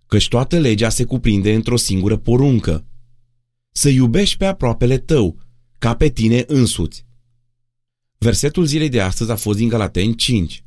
Căci toată legea se cuprinde într-o singură poruncă: să iubești pe aproapele tău, ca pe tine însuți. Versetul zilei de astăzi a fost din Galateni 5.